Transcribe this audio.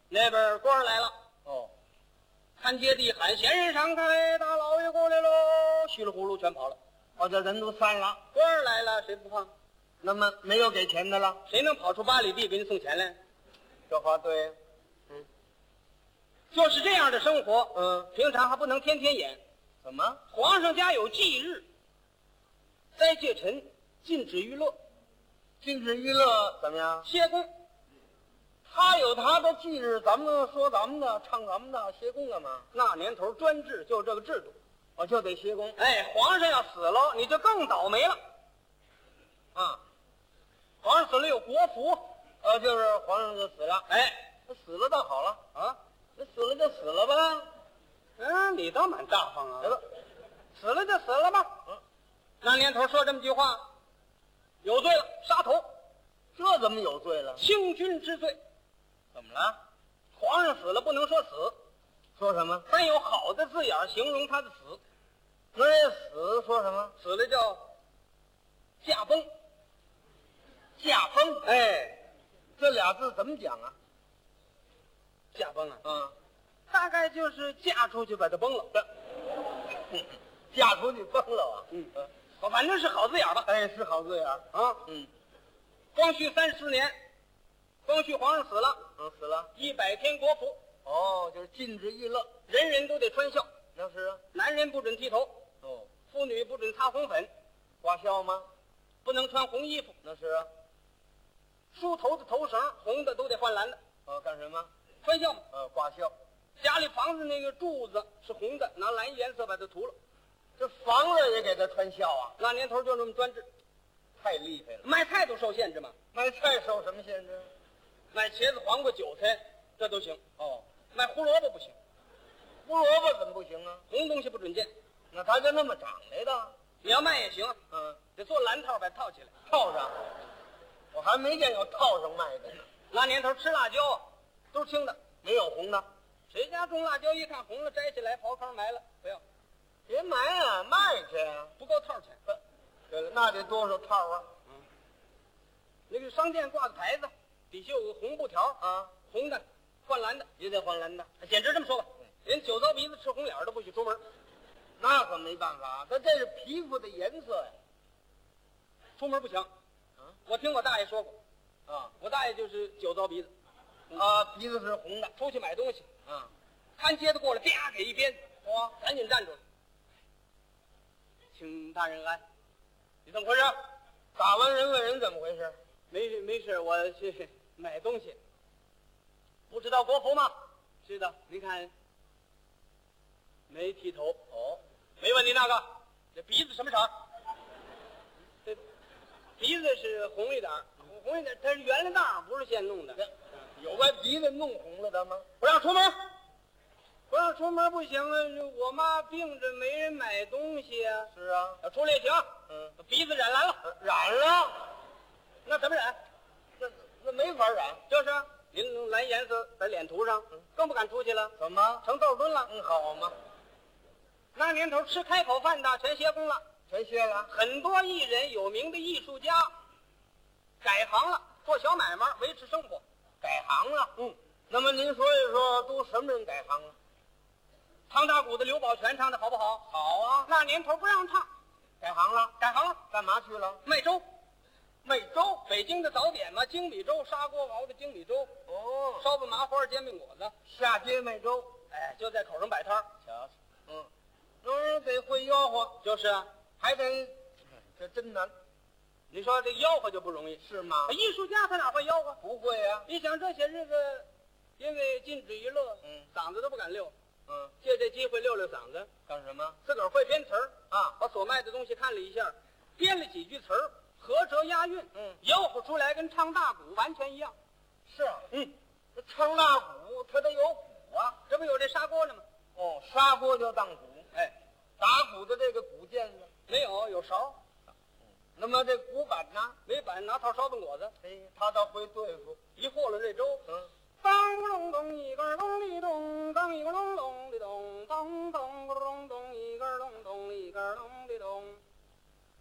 那边官来了。 哦， 看街地喊闲人闪开，大老爷过来喽，稀里糊涂全跑了。 哦，这人都散了， 官来了谁不怕？ 那么没有给钱的了， 谁能跑出8里地给你送钱来？ 这话对。 就是这样的生活，平常还不能天天演。 怎么？ 皇上家有忌日，斋戒臣，禁止娱乐， 禁止娱乐怎么样？ 歇工。 他有他的忌日，咱们说咱们的，唱咱们的，歇工干嘛？ 那年头专制就这个制度， 我就得歇工。 哎，皇上要死了，你就更倒霉了。啊，皇上死了有国服， 就是皇上就死了。 哎， 他死了倒好了啊， 那死了就死了吧。 你倒蛮大方啊。 得了， 死了就死了吧。那年头说这么句话，有罪了，杀头。 这怎么有罪了？ 清君之罪。 怎么了？ 皇上死了不能说死， 说什么？ 但有好的字眼形容他的死。 那死说什么？ 死了叫驾崩。 驾崩。 哎， 这俩字怎么讲啊？ 驾崩啊。 大概就是嫁出去把他崩了。 嫁出去崩了啊。 反正是好字眼吧。 哎，是好字眼啊。光绪34年，光绪皇上死了。 死了。 100天国服。 哦，就是禁止娱乐， 人人都得穿孝。 那是啊。 男人不准剃头。妇女不准擦红粉。 挂孝吗？ 不能穿红衣服。 那是啊。 梳头的头绳红的都得换蓝的。 干什么？ 穿孝嘛。 挂孝。 家里房子那个柱子是红的，拿蓝颜色把它涂了。 这房子也给他穿孝啊？ 那年头就这么专制， 太厉害了。 卖菜都受限制嘛。 卖菜受什么限制？ 卖茄子、黄瓜、韭菜这都行。卖胡萝卜不行。 胡萝卜怎么不行啊？ 红东西不准见。 那它就那么长来的。 你要卖也行。得做蓝套把它套起来。 套上？我还没见有套上卖的呢。 那年头吃辣椒都是青的， 没有红的。 谁家种辣椒一看红了，摘起来刨坑埋了，不要。 别埋啊，卖去啊， 不够套钱。 对了，那得多少套啊？ 那个商店挂的牌子底下有个红布条红的换蓝的， 也得换蓝的。 简直这么说吧，连酒糟鼻子吃红脸都不许出门。 那可没办法，他这是皮肤的颜色呀， 出门不行。我听我大爷说过。我大爷就是酒糟鼻子。 鼻子是红的。 出去买东西。看街的过来，啪给一鞭子，赶紧站住了。请大人安。你怎么回事？ 打完人问人怎么回事？ 没事，我去买东西。不知道国服吗？知道。您看，没剃头。没问你那个。这鼻子什么色？这鼻子是红一点，红一点，它是原来那不是现弄的。 有把鼻子弄红了的吗？ 不让出门。不让出门不行啊！我妈病着，没人买东西啊。 是啊。 要出来也行。鼻子染蓝了。 染了？ 那怎么染？ 那没法染。 就是您用蓝颜色在脸涂上，更不敢出去了。 怎么？ 成豆墩了。 好嘛。 那年头吃开口饭的全歇工了。 全歇了。 很多艺人、有名的艺术家改行了，做小买卖维持生活。 改行了。那么您说一说，都什么人改行了？ 唱大鼓的刘宝全唱的好不好？ 好啊。 那年头不让唱， 改行了。 改行了。 干嘛去了？ 卖粥。 卖粥。 北京的早点嘛，精米粥，砂锅熬的精米粥。烧饼麻花，煎饼果子。 下街卖粥。 就在口上摆摊儿。 瞧瞧。那人得会吆喝。 就是啊， 还得，这真难。 你说这吆喝就不容易， 是吗？ 艺术家他哪会吆喝？ 不会啊。 你想这些日子，因为禁止娱乐，嗓子都不敢溜。借这机会溜溜嗓子。 干什么？ 自个儿会编词儿把所卖的东西看了一下，编了几句词儿，合辙押韵，吆喝出来跟唱大鼓完全一样。 是啊。这唱大鼓它得有鼓啊， 这不有这砂锅呢吗？ 砂锅就当鼓。打鼓的这个鼓键呢？ 没有，有勺。 那么这鼓板呢？ 没板，拿套烧饼果子。 他倒会对付。 一和了这粥。当隆咚一个咚哩咚，当一个隆隆哩咚，当当个隆咚。